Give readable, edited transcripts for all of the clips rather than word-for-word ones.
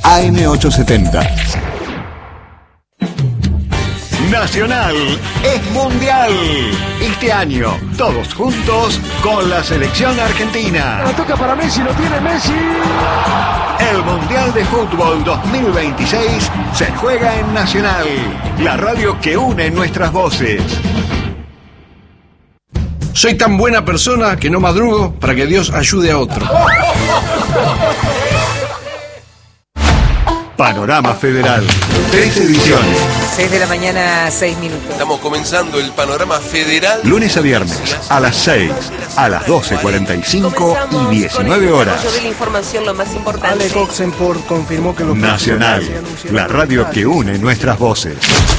AM870. Nacional es mundial. Este año, todos juntos con la selección argentina. La toca para Messi, lo tiene Messi. El Mundial de Fútbol 2026 se juega en Nacional, la radio que une nuestras voces. Soy tan buena persona que no madrugo para que Dios ayude a otro. Panorama Federal, 3 ediciones. 6 de la mañana, 6 minutos. Estamos comenzando el Panorama Federal. Lunes a viernes, a las 6, a las 12:45 y 19 horas. Yo vi la información, lo más importante. Ale Oxenford confirmó que lo Nacional, la radio que une nuestras voces.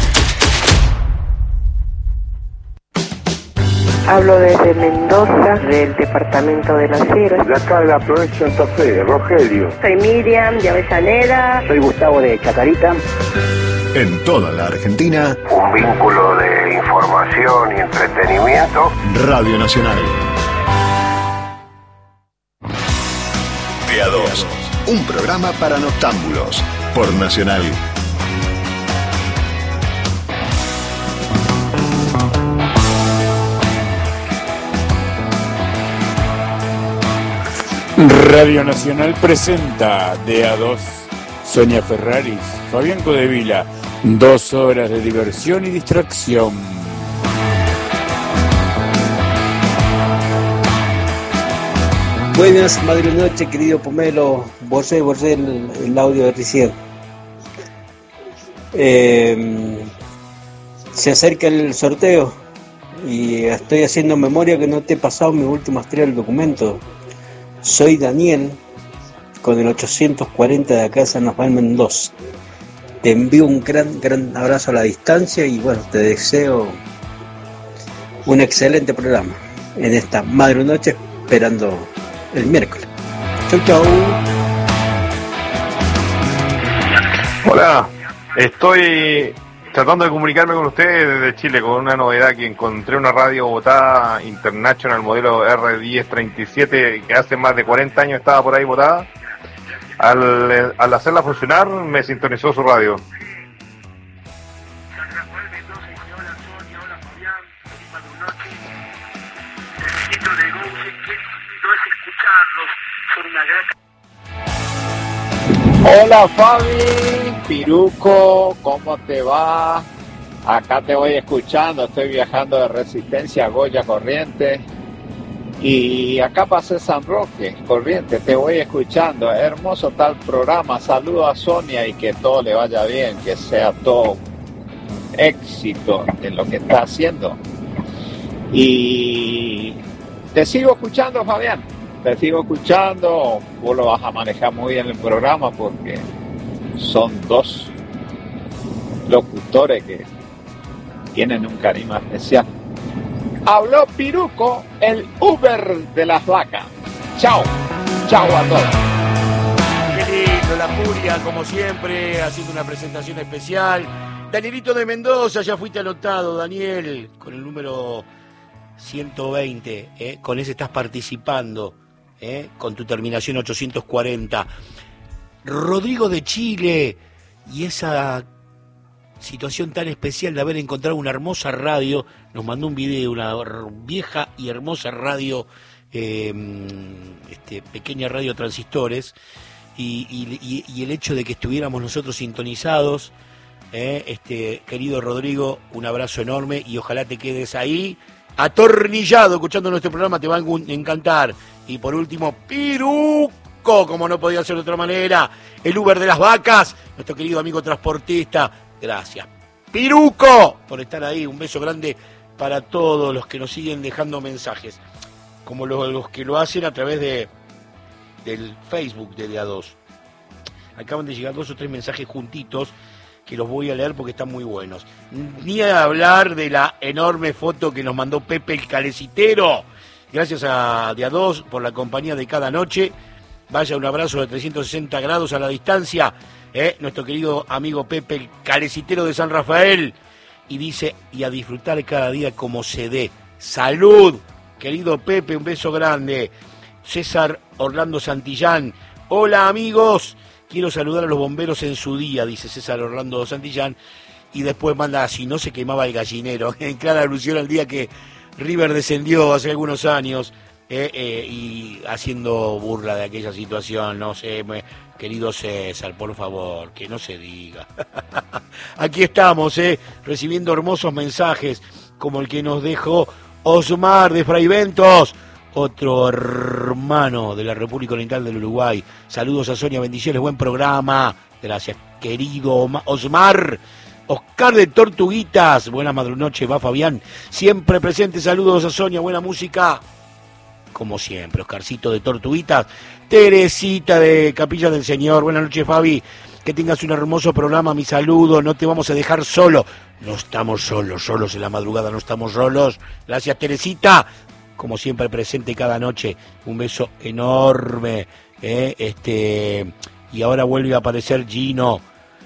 Hablo desde Mendoza, del departamento de Las Heras. De acá de la provincia de Santa Fe, Rogelio. Soy Miriam de Avellaneda. Soy Gustavo de Chacarita. En toda la Argentina, Un vínculo de información y entretenimiento. Radio Nacional. De a dos, un programa para noctámbulos, por Nacional. Radio Nacional presenta de a dos Sonia Ferraris, Fabián Codevila, 2 horas de diversión y distracción. Buenas, madre noche, querido Pomelo. Borré el audio de recién. Se acerca el sorteo y estoy haciendo memoria que no te he pasado mis últimos 3 del documento. Soy Daniel, con el 840 de acá de San Rafael, Mendoza. Te envío un gran abrazo a la distancia y bueno, te deseo un excelente programa en esta madre noche, esperando el miércoles. Chau. Hola, estoy tratando de comunicarme con ustedes desde Chile con una novedad, que encontré una radio botada International modelo R1037 que hace más de 40 años estaba por ahí botada. Al hacerla funcionar me sintonizó su radio. Hola Fabi, Piruco, ¿cómo te va? Acá te voy escuchando, estoy viajando de Resistencia a Goya, Corrientes. Y acá pasé San Roque, Corrientes, te voy escuchando. Hermoso tal programa, saludo a Sonia y que todo le vaya bien, que sea todo un éxito en lo que está haciendo. Y te sigo escuchando, Fabián. Te sigo escuchando, vos lo vas a manejar muy bien el programa porque son 2 locutores que tienen un carisma especial. Habló Piruco, el Uber de las vacas. Chao a todos. Qué lindo, la Furia, como siempre, haciendo una presentación especial. Danielito de Mendoza, ya fuiste anotado, Daniel, con el número 120, con ese estás participando. Con tu terminación 840. Rodrigo de Chile, y esa situación tan especial de haber encontrado una hermosa radio, nos mandó un video, una vieja y hermosa radio, pequeña radio transistores, y el hecho de que estuviéramos nosotros sintonizados, querido Rodrigo, un abrazo enorme y ojalá te quedes ahí atornillado escuchando nuestro programa, te va a encantar. Y por último, Piruco, como no podía ser de otra manera, el Uber de las vacas, nuestro querido amigo transportista. Gracias, Piruco, por estar ahí. Un beso grande para todos los que nos siguen dejando mensajes, como los que lo hacen a través del Facebook de A2. Acaban de llegar 2 o 3 mensajes juntitos que los voy a leer porque están muy buenos. Ni a hablar de la enorme foto que nos mandó Pepe el Calecitero. Gracias a De A2 por la compañía de cada noche. Vaya, un abrazo de 360 grados a la distancia. Nuestro querido amigo Pepe el Calecitero de San Rafael. Y dice, y a disfrutar cada día como se dé. ¡Salud! Querido Pepe, un beso grande. César Orlando Santillán. Hola amigos. Quiero saludar a los bomberos en su día, dice César Orlando Santillán. Y después manda, si no se quemaba el gallinero, en clara alusión al día que River descendió hace algunos años, y haciendo burla de aquella situación. No sé, querido César, por favor, que no se diga. Aquí estamos, recibiendo hermosos mensajes, como el que nos dejó Osmar de Fraiventos, otro hermano de la República Oriental del Uruguay. Saludos a Sonia, bendiciones, buen programa. Gracias, querido Osmar. Oscar de Tortuguitas, buenas madrunoches, va Fabián, siempre presente, saludos a Sonia, buena música, como siempre, Oscarcito de Tortuguitas. Teresita de Capilla del Señor, buenas noches Fabi, que tengas un hermoso programa, mi saludo, no te vamos a dejar solo, no estamos solos en la madrugada, no estamos solos, gracias Teresita, como siempre presente cada noche, un beso enorme, y ahora vuelve a aparecer Gino,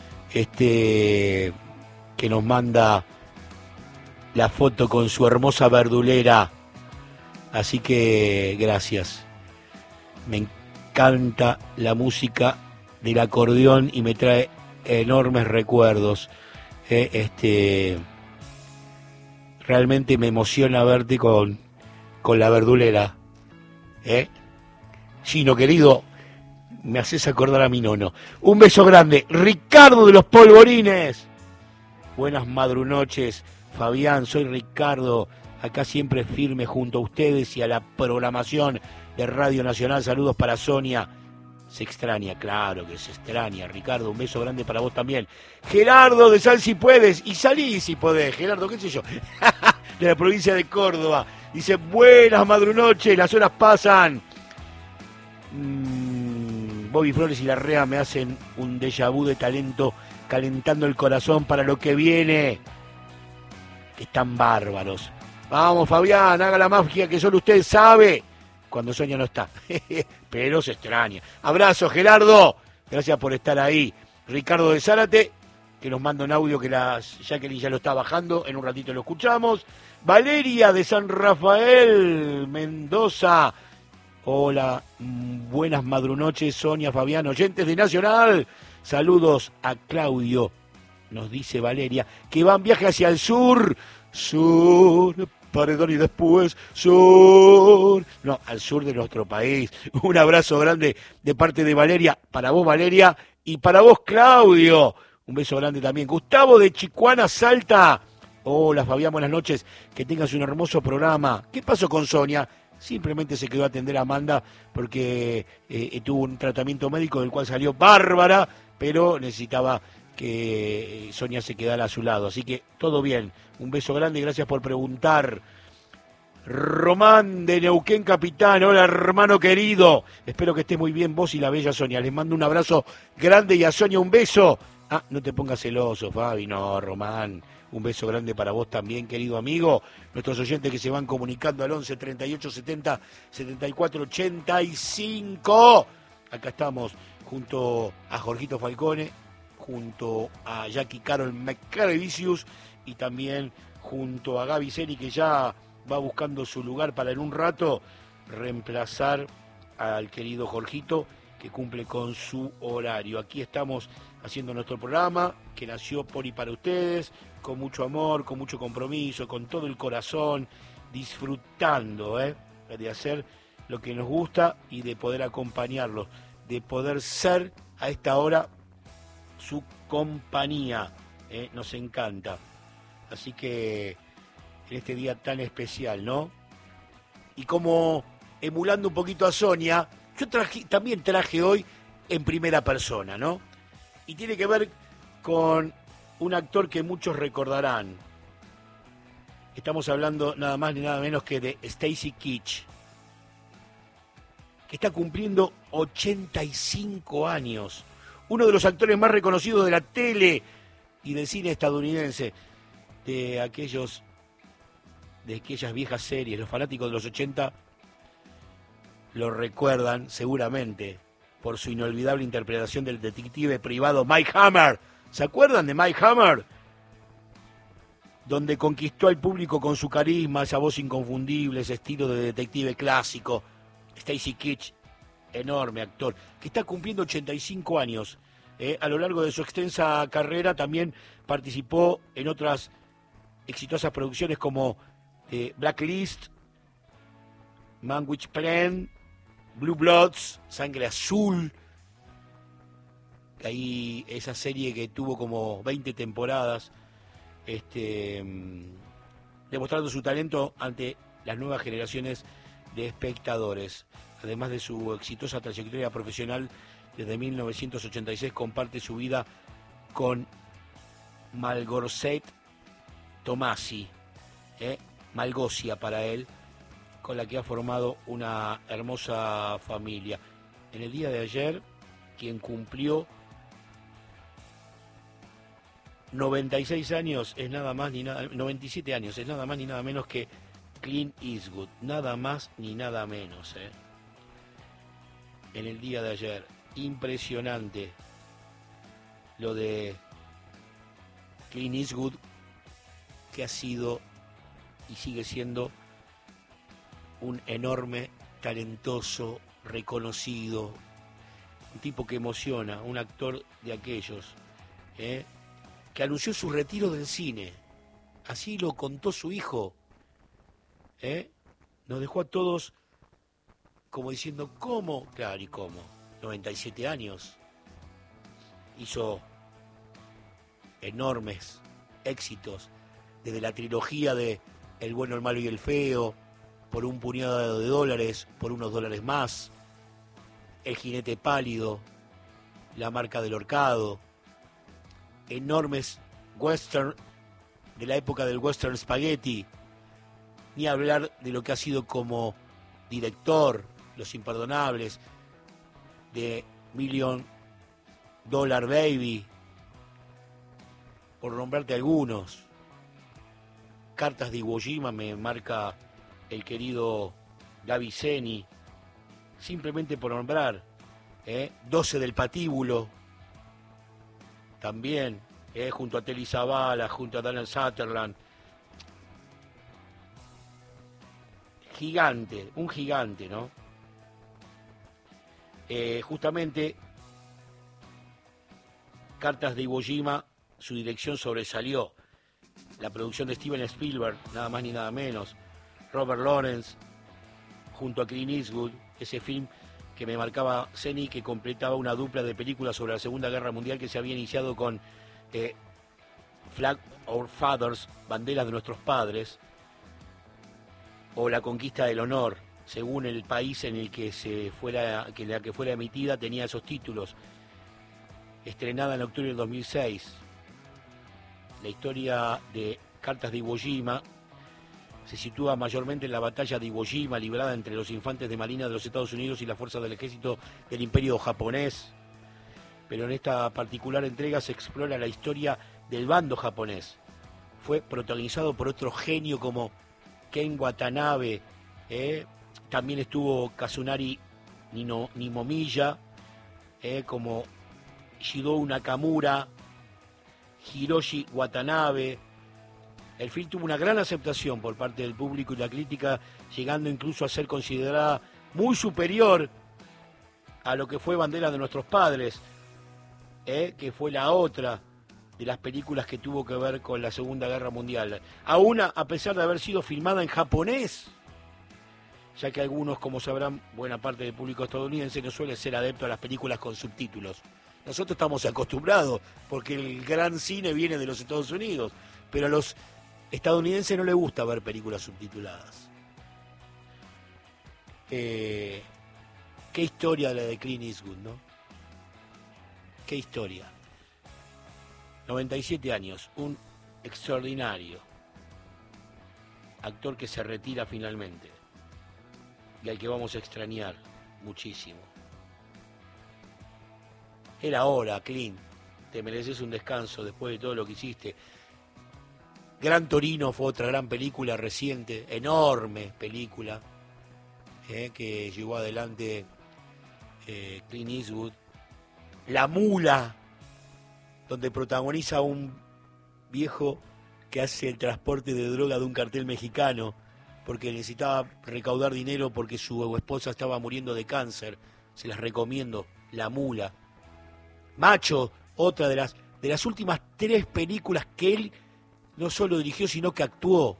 que nos manda la foto con su hermosa verdulera. Así que gracias. Me encanta la música del acordeón y me trae enormes recuerdos. Realmente me emociona verte con la verdulera. Gino, querido, me haces acordar a mi nono. Un beso grande. Ricardo de los Polvorines. Buenas madrunoches, Fabián, soy Ricardo, acá siempre firme junto a ustedes y a la programación de Radio Nacional. Saludos para Sonia. Se extraña, claro que se extraña, Ricardo, un beso grande para vos también. Gerardo de Sal si puedes, y salí si podés, Gerardo, qué sé yo, de la provincia de Córdoba. Dice, buenas madrunoches, las horas pasan. Bobby Flores y Larrea me hacen un déjà vu de talento, calentando el corazón para lo que viene. Que están bárbaros. Vamos, Fabián, haga la magia que solo usted sabe cuando Sonia no está. Pero se extraña. Abrazo, Gerardo. Gracias por estar ahí. Ricardo de Zárate, que nos manda un audio que Jacqueline ya lo está bajando. En un ratito lo escuchamos. Valeria de San Rafael, Mendoza. Hola, buenas madrunoches, Sonia, Fabián, oyentes de Nacional. Saludos a Claudio, nos dice Valeria, que va en viaje hacia el sur. Sur, Paredón y después sur. No, al sur de nuestro país. Un abrazo grande de parte de Valeria, para vos Valeria y para vos Claudio. Un beso grande también. Gustavo de Chicuana, Salta. Hola Fabián, buenas noches. Que tengas un hermoso programa. ¿Qué pasó con Sonia? Simplemente se quedó a atender a Amanda porque tuvo un tratamiento médico del cual salió bárbara, pero necesitaba que Sonia se quedara a su lado. Así que todo bien. Un beso grande y gracias por preguntar. Román de Neuquén Capitán, hola hermano querido. Espero que estés muy bien vos y la bella Sonia. Les mando un abrazo grande y a Sonia un beso. Ah, no te pongas celoso, Fabi. No, Román. Un beso grande para vos también, querido amigo. Nuestros oyentes que se van comunicando al 11 38 70 74 85. Acá estamos junto a Jorgito Falcone, junto a Jackie Carol McCarevicius y también junto a Gaby Seni, que ya va buscando su lugar para en un rato reemplazar al querido Jorgito, que cumple con su horario. Aquí estamos haciendo nuestro programa, que nació por y para ustedes, con mucho amor, con mucho compromiso, con todo el corazón, disfrutando de hacer lo que nos gusta y de poder acompañarlos, de poder ser a esta hora su compañía. Nos encanta. Así que en este día tan especial, ¿no? Y como emulando un poquito a Sonia, yo también traje hoy en primera persona, ¿no? Y tiene que ver con un actor que muchos recordarán. Estamos hablando nada más ni nada menos que de Stacy Keach, que está cumpliendo 85 años. Uno de los actores más reconocidos de la tele y del cine estadounidense, de aquellas viejas series. Los fanáticos de los 80 lo recuerdan seguramente por su inolvidable interpretación del detective privado Mike Hammer. ¿Se acuerdan de Mike Hammer? Donde conquistó al público con su carisma, esa voz inconfundible, ese estilo de detective clásico. Stacy Keach enorme actor, que está cumpliendo 85 años. A lo largo de su extensa carrera también participó en otras exitosas producciones como Blacklist, Man with Plan, Blue Bloods, Sangre Azul, ahí esa serie que tuvo como 20 temporadas, demostrando su talento ante las nuevas generaciones de espectadores. Además de su exitosa trayectoria profesional, desde 1986 comparte su vida con Malgorset Tomasi, Malgosia para él, con la que ha formado una hermosa familia. En el día de ayer, quien cumplió 96 años es nada más ni nada, 97 años es nada más ni nada menos que Clint Eastwood, nada más ni nada menos. En el día de ayer, impresionante lo de Clint Eastwood, que ha sido y sigue siendo un enorme, talentoso, reconocido, un tipo que emociona, un actor de aquellos, que anunció su retiro del cine. Así lo contó su hijo. Nos dejó a todos como diciendo, ¿cómo? Claro, ¿y cómo? 97 años. Hizo enormes éxitos, desde la trilogía de El bueno, el malo y el feo, Por un puñado de dólares, Por unos dólares más, El jinete pálido, La marca del horcado, enormes western de la época del western spaghetti, ni hablar de lo que ha sido como director, Los imperdonables, de $1 Million Baby, por nombrarte algunos. Cartas de Iwo Jima, me marca el querido Gaby Zeni, simplemente por nombrar. 12 del patíbulo, también, junto a Telly Savalas, junto a Donald Sutherland. Gigante, un gigante, ¿no? Justamente, Cartas de Iwo Jima, su dirección sobresalió. La producción de Steven Spielberg, nada más ni nada menos. Robert Lawrence, junto a Clint Eastwood, ese film que me marcaba Zeni, que completaba una dupla de películas sobre la Segunda Guerra Mundial que se había iniciado con Flag Our Fathers, Banderas de nuestros padres, o La conquista del honor, según el país en el que fuera emitida, tenía esos títulos. Estrenada en octubre del 2006. La historia de Cartas de Iwo Jima se sitúa mayormente en la batalla de Iwo Jima, librada entre los infantes de marina de los Estados Unidos y las fuerzas del ejército del Imperio japonés. Pero en esta particular entrega se explora la historia del bando japonés. Fue protagonizado por otro genio como Ken Watanabe, también estuvo Kazunari Nimomiya, como Shidou Nakamura, Hiroshi Watanabe. El film tuvo una gran aceptación por parte del público y la crítica, llegando incluso a ser considerada muy superior a lo que fue Bandera de nuestros padres, que fue la otra de las películas que tuvo que ver con la Segunda Guerra Mundial. Aún a pesar de haber sido filmada en japonés, ya que algunos, como sabrán, buena parte del público estadounidense no suele ser adepto a las películas con subtítulos. Nosotros estamos acostumbrados, porque el gran cine viene de los Estados Unidos, pero a los estadounidenses no les gusta ver películas subtituladas. Qué historia la de Clint Eastwood, ¿no? Qué historia. 97 años, un extraordinario actor que se retira finalmente y al que vamos a extrañar muchísimo. Era hora, Clint, te mereces un descanso después de todo lo que hiciste. Gran Torino fue otra gran película reciente, enorme película, que llevó adelante Clint Eastwood. La Mula, donde protagoniza a un viejo que hace el transporte de droga de un cartel mexicano porque necesitaba recaudar dinero porque su esposa estaba muriendo de cáncer. se las recomiendo. La Mula. Macho, otra de las últimas 3 películas que él no solo dirigió, sino que actuó.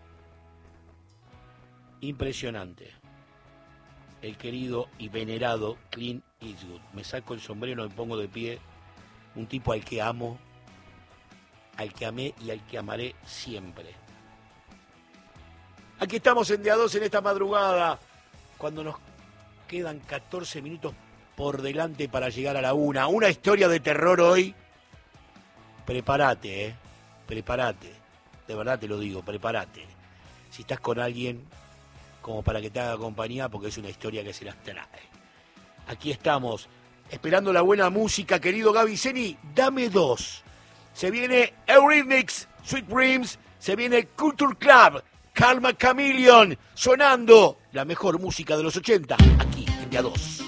Impresionante. El querido y venerado Clint Eastwood. Me saco el sombrero, me pongo de pie. Un tipo al que amo, al que amé y al que amaré siempre. Aquí estamos en De a 2 en esta madrugada, cuando nos quedan 14 minutos por delante para llegar a la 1. Una historia de terror hoy. Prepárate, prepárate. De verdad te lo digo, prepárate. Si estás con alguien, como para que te haga compañía, porque es una historia que se las trae. Aquí estamos, esperando la buena música, querido Gaby Zeni, dame 2. Se viene Eurythmics, Sweet Dreams, se viene Culture Club, Calma Chameleon, sonando la mejor música de los 80, aquí en De a 2.